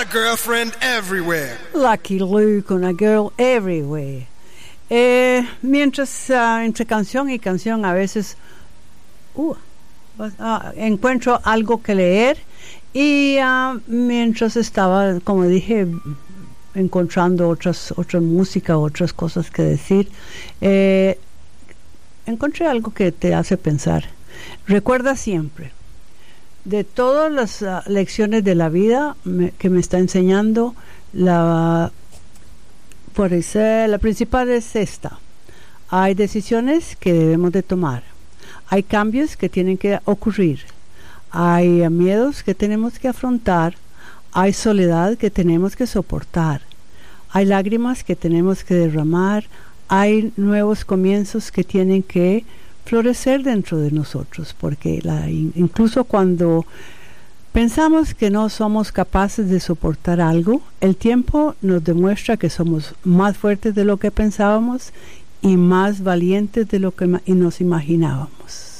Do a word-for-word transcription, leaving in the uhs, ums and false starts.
a girlfriend everywhere. Lucky Luke, una girl everywhere. Eh, mientras uh, entre canción y canción a veces uh, uh, encuentro algo que leer y uh, mientras estaba, como dije, encontrando otras otras música, otras cosas que decir, eh, encontré algo que te hace pensar. Recuerda siempre, de todas las uh, lecciones de la vida me, que me está enseñando, la por eso, la principal es esta: hay decisiones que debemos de tomar, hay cambios que tienen que ocurrir, hay uh, miedos que tenemos que afrontar, hay soledad que tenemos que soportar, hay lágrimas que tenemos que derramar, hay nuevos comienzos que tienen que florecer dentro de nosotros, porque la, incluso cuando pensamos que no somos capaces de soportar algo, el tiempo nos demuestra que somos más fuertes de lo que pensábamos y más valientes de lo que nos imaginábamos.